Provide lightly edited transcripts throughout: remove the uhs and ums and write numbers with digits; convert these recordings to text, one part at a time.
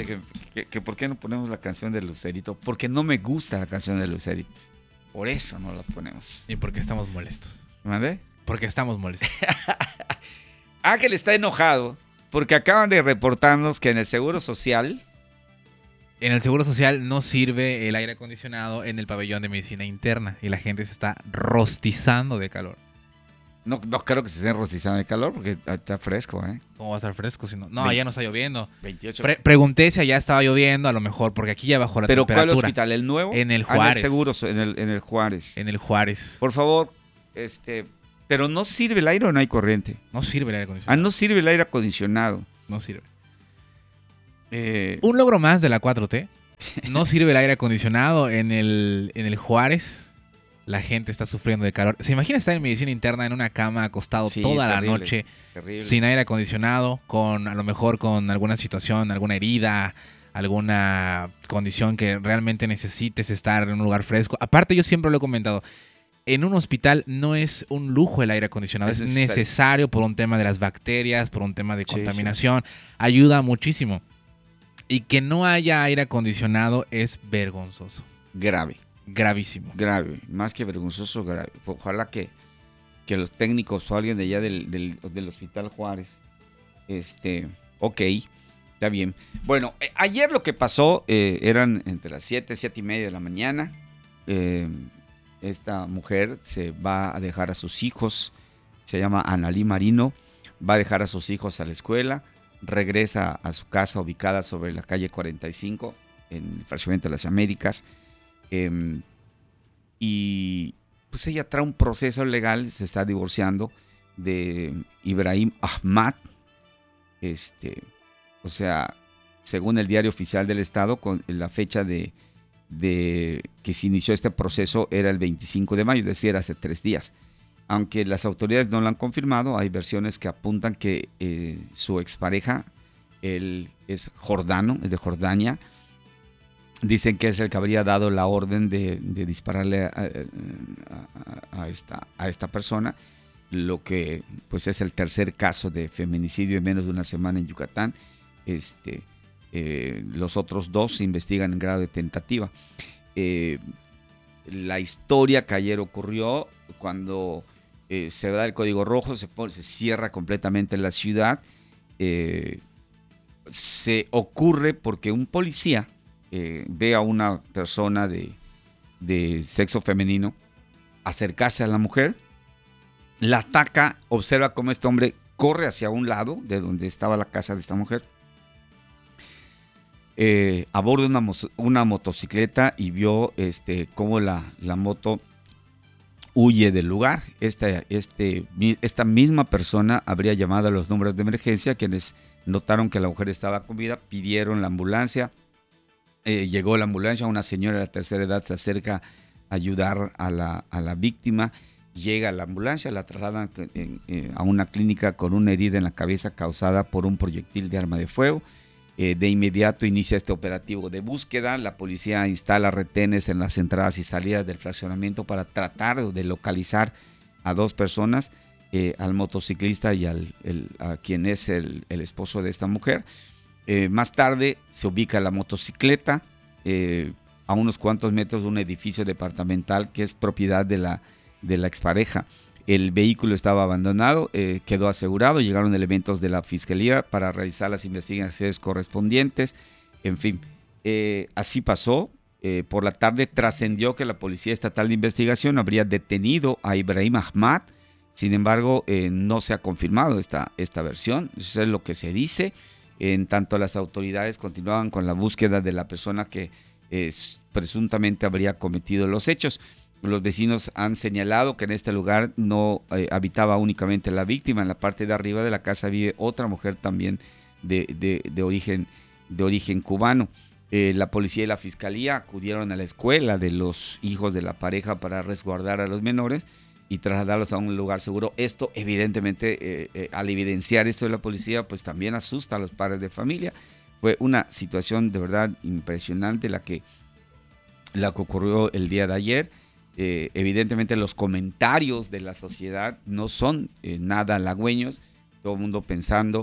que por qué no ponemos la canción de Lucerito. Porque no me gusta la canción de Lucerito. Por eso no la ponemos. Y porque estamos molestos. ¿Vale? Porque estamos molestos. Ángel está enojado porque acaban de reportarnos que en el Seguro Social... En el Seguro Social no sirve el aire acondicionado en el pabellón de medicina interna y la gente se está rostizando de calor. No creo que se estén rostizando de calor porque está fresco, ¿eh? ¿Cómo va a estar fresco si no? No, allá no está lloviendo. 28. Pregunté si allá estaba lloviendo, a lo mejor, porque aquí ya bajó la ¿Pero temperatura. cuál hospital? ¿El nuevo? En el Juárez. En el Seguro, en el Juárez. En el Juárez. Por favor, pero no sirve el aire o no hay corriente. No sirve el aire acondicionado. No sirve el aire acondicionado. No sirve. Un logro más de la 4T. No sirve el aire acondicionado en el Juárez. La gente está sufriendo de calor. ¿Se imagina estar en medicina interna en una cama acostado toda la noche sin aire acondicionado, a lo mejor con alguna situación, alguna herida, alguna condición que realmente necesites estar en un lugar fresco? Aparte, yo siempre lo he comentado, en un hospital no es un lujo el aire acondicionado, es necesario por un tema de las bacterias, por un tema de contaminación, ayuda muchísimo. Y que no haya aire acondicionado es vergonzoso. Grave. Gravísimo. Grave, más que vergonzoso, grave. Ojalá que los técnicos o alguien de allá del Hospital Juárez, ok, está bien. Bueno, ayer lo que pasó, eran entre las 7:30 de la mañana. Esta mujer se va a dejar a sus hijos, se llama Analí Marino, va a dejar a sus hijos a la escuela, regresa a su casa ubicada sobre la calle 45, en el fraccionamiento de las Américas. Y pues ella trae un proceso legal, se está divorciando de Ibrahim Ahmad, o sea, según el Diario Oficial del Estado, con la fecha de que se inició este proceso era el 25 de mayo, es decir, hace 3 días. Aunque las autoridades no lo han confirmado, hay versiones que apuntan que su expareja, él es jordano, es de Jordania. Dicen que es el que habría dado la orden de dispararle a esta persona, lo que pues es el tercer caso de feminicidio en menos de una semana en Yucatán. Los otros 2 se investigan en grado de tentativa. La historia que ayer ocurrió cuando se da el código rojo, se cierra completamente la ciudad. Se ocurre porque un policía ve a una persona de sexo femenino acercarse a la mujer, la ataca, observa cómo este hombre corre hacia un lado de donde estaba la casa de esta mujer, aborda una motocicleta y vio cómo la moto huye del lugar. Esta misma persona habría llamado a los números de emergencia, quienes notaron que la mujer estaba con vida, pidieron la ambulancia. Llegó la ambulancia, una señora de la tercera edad se acerca a ayudar a la víctima. Llega la ambulancia, la trasladan a una clínica con una herida en la cabeza causada por un proyectil de arma de fuego. De inmediato inicia este operativo de búsqueda. La policía instala retenes en las entradas y salidas del fraccionamiento para tratar de localizar a 2 personas, al motociclista y a quien es el esposo de esta mujer. Más tarde se ubica la motocicleta a unos cuantos metros de un edificio departamental que es propiedad de la expareja. El vehículo estaba abandonado, quedó asegurado, llegaron elementos de la fiscalía para realizar las investigaciones correspondientes. En fin, así pasó. Por la tarde trascendió que la Policía Estatal de Investigación habría detenido a Ibrahim Ahmad. Sin embargo, no se ha confirmado esta versión. Eso es lo que se dice. En tanto, las autoridades continuaban con la búsqueda de la persona que presuntamente habría cometido los hechos. Los vecinos han señalado que en este lugar no habitaba únicamente la víctima. En la parte de arriba de la casa vive otra mujer también de origen cubano. La policía y la fiscalía acudieron a la escuela de los hijos de la pareja para resguardar a los menores y trasladarlos a un lugar seguro. Esto evidentemente, al evidenciar esto de la policía, pues también asusta a los padres de familia. Fue una situación de verdad impresionante la que ocurrió el día de ayer. Evidentemente los comentarios de la sociedad no son nada halagüeños, todo el mundo pensando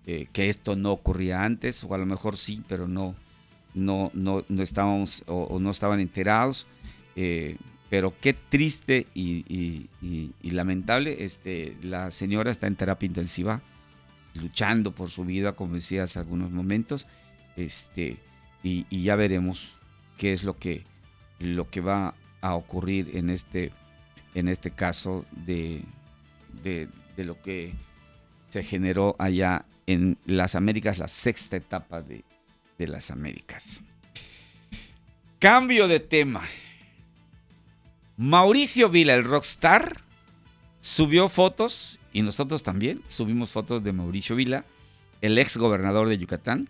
que esto no ocurría antes, o a lo mejor sí, pero no estábamos o no estaban enterados. Pero qué triste y lamentable. La señora está en terapia intensiva, luchando por su vida, como decía hace algunos momentos. Y ya veremos qué es lo que va a ocurrir en este caso de lo que se generó allá en las Américas, la sexta etapa de las Américas. Cambio de tema. Mauricio Vila, el rockstar, subió fotos, y nosotros también subimos fotos de Mauricio Vila, el ex gobernador de Yucatán,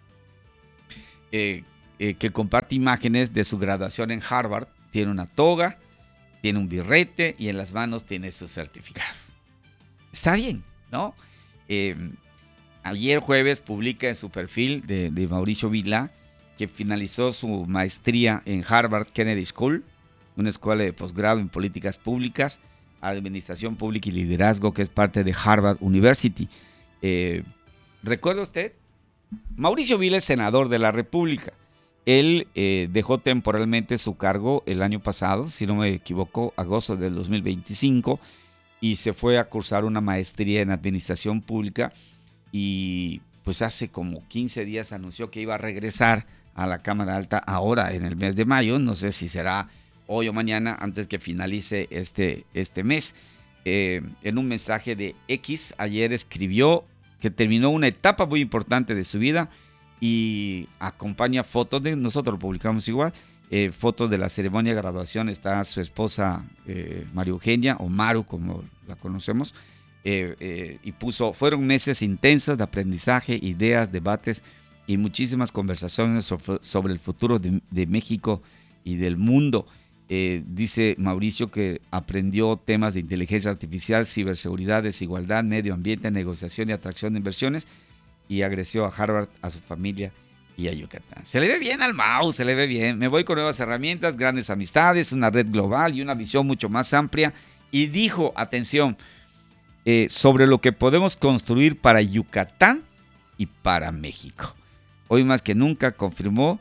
que comparte imágenes de su graduación en Harvard. Tiene una toga, tiene un birrete y en las manos tiene su certificado. Está bien, ¿no? Ayer jueves publica en su perfil de Mauricio Vila que finalizó su maestría en Harvard Kennedy School, una escuela de posgrado en políticas públicas, administración pública y liderazgo, que es parte de Harvard University. ¿Recuerda usted? Mauricio Vila es senador de la República. Él dejó temporalmente su cargo el año pasado, si no me equivoco, agosto del 2025, y se fue a cursar una maestría en administración pública, y pues hace como 15 días anunció que iba a regresar a la Cámara Alta ahora en el mes de mayo. No sé si será hoy o mañana, antes que finalice este mes. En un mensaje de X ayer escribió que terminó una etapa muy importante de su vida y acompaña fotos nosotros lo publicamos igual, fotos de la ceremonia de graduación. Está su esposa María Eugenia, o Maru como la conocemos, y puso: fueron meses intensos de aprendizaje, ideas, debates y muchísimas conversaciones sobre el futuro de México y del mundo. Dice Mauricio que aprendió temas de inteligencia artificial, ciberseguridad, desigualdad, medio ambiente, negociación y atracción de inversiones, y agradeció a Harvard, a su familia y a Yucatán. Se le ve bien al Mau, se le ve bien. Me voy con nuevas herramientas, grandes amistades, una red global y una visión mucho más amplia. Y dijo, atención, sobre lo que podemos construir para Yucatán y para México. Hoy más que nunca confirmó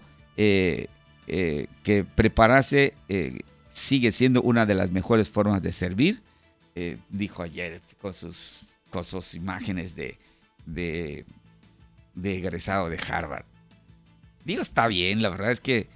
que prepararse sigue siendo una de las mejores formas de servir. Dijo ayer con sus imágenes de egresado de Harvard. Digo, está bien, la verdad es que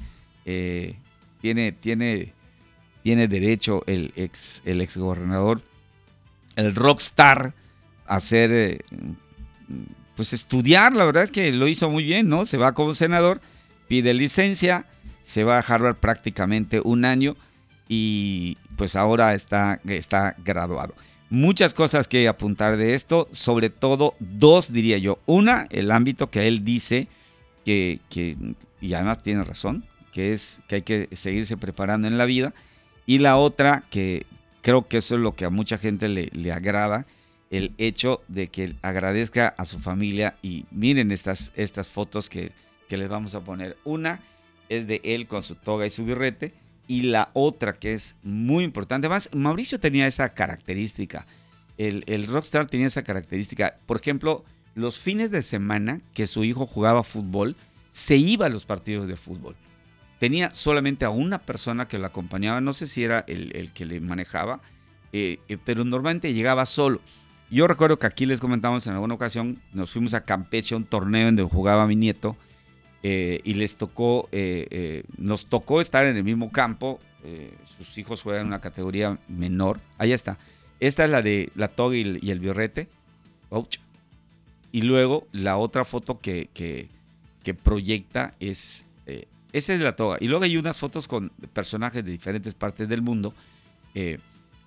tiene derecho el ex gobernador, el rockstar, a hacer, pues estudiar. La verdad es que lo hizo muy bien, ¿no? Se va como senador, pide licencia, se va a Harvard prácticamente un año y pues ahora está graduado. Muchas cosas que apuntar de esto, sobre todo dos diría yo. Una, el ámbito que él dice que y además tiene razón, que es que hay que seguirse preparando en la vida. Y la otra, que creo que eso es lo que a mucha gente le agrada, el hecho de que agradezca a su familia. Y miren estas fotos que les vamos a poner. Una es de él con su toga y su birrete, y la otra que es muy importante. Además, Mauricio tenía esa característica, el rockstar tenía esa característica. Por ejemplo, los fines de semana que su hijo jugaba fútbol, se iba a los partidos de fútbol. Tenía solamente a una persona que lo acompañaba, no sé si era el que le manejaba, pero normalmente llegaba solo. Yo recuerdo que aquí les comentamos en alguna ocasión, nos fuimos a Campeche a un torneo donde jugaba mi nieto, y nos tocó estar en el mismo campo. Sus hijos juegan en una categoría menor. Ahí está. Esta es la de la toga y el birrete. Ouch. Y luego la otra foto que proyecta es... esa es la toga. Y luego hay unas fotos con personajes de diferentes partes del mundo. Y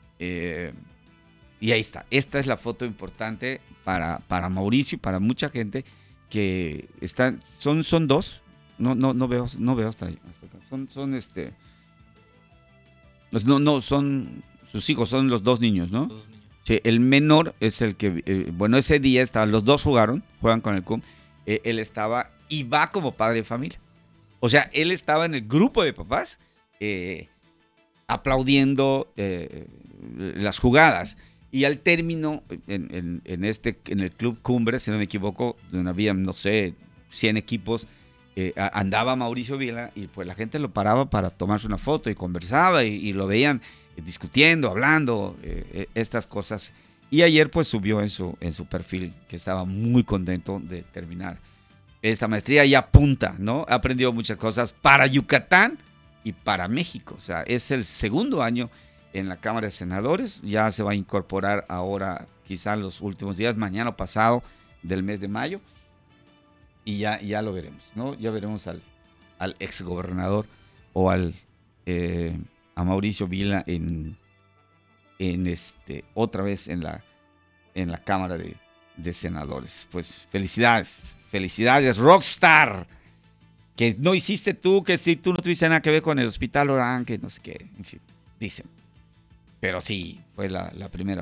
ahí está. Esta es la foto importante para Mauricio y para mucha gente que están. Son dos. No veo hasta acá. Son son sus hijos, son los dos niños, ¿no? Dos niños. Sí, el menor es el que, ese día los dos juegan con el CUM. Él estaba y va como padre de familia. O sea, él estaba en el grupo de papás aplaudiendo las jugadas. Y al término, en el Club Cumbre, si no me equivoco, donde había, no sé, 100 equipos, andaba Mauricio Vila y pues la gente lo paraba para tomarse una foto y conversaba y lo veían discutiendo, hablando, estas cosas. Y ayer pues subió en su perfil que estaba muy contento de terminar esta maestría y apunta, ¿no? Ha aprendido muchas cosas para Yucatán y para México. O sea, es el segundo año en la Cámara de Senadores. Ya se va a incorporar ahora, quizá en los últimos días, mañana o pasado del mes de mayo. Y ya lo veremos, ¿no? Ya veremos al exgobernador o a Mauricio Vila otra vez en la Cámara de Senadores. Pues felicidades, Rockstar, que no hiciste tú, que si tú no tuviste nada que ver con el Hospital Orán, que no sé qué, en fin, dicen. Pero sí, fue la primera